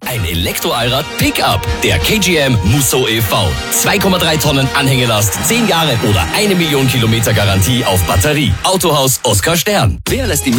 ein Elektroallrad Pickup. Der KGM Musso e.V. 2,3 Tonnen Anhängelast, 10 Jahre oder 1 Million Kilometer Garantie auf Batterie. Autohaus Oskar Stern. Wer lässt die